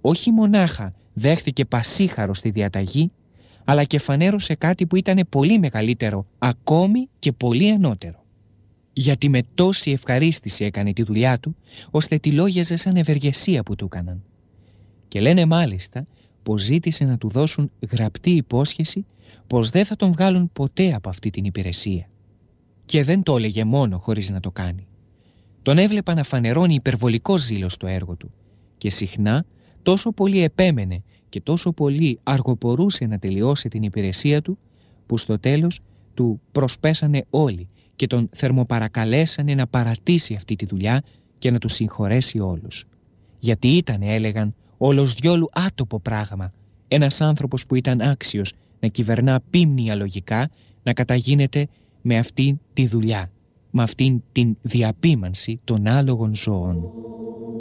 όχι μονάχα δέχθηκε πασίχαρο στη διαταγή, αλλά και φανέρωσε κάτι που ήταν πολύ μεγαλύτερο, ακόμη και πολύ ανώτερο. Γιατί με τόση ευχαρίστηση έκανε τη δουλειά του, ώστε τη λόγιαζε σαν ευεργεσία που του έκαναν. Και λένε μάλιστα πως ζήτησε να του δώσουν γραπτή υπόσχεση πως δεν θα τον βγάλουν ποτέ από αυτή την υπηρεσία. Και δεν το έλεγε μόνο χωρίς να το κάνει. Τον έβλεπα να φανερώνει υπερβολικό ζήλο στο έργο του και συχνά τόσο πολύ επέμενε και τόσο πολύ αργοπορούσε να τελειώσει την υπηρεσία του, που στο τέλος του προσπέσανε όλοι και τον θερμοπαρακαλέσανε να παρατήσει αυτή τη δουλειά και να του συγχωρέσει όλους. Γιατί ήταν, έλεγαν, όλος διόλου άτοπο πράγμα, ένας άνθρωπος που ήταν άξιος να κυβερνά πίμνια λογικά, να καταγίνεται με αυτήν τη δουλειά, με αυτήν την διαπίμανση των άλογων ζώων.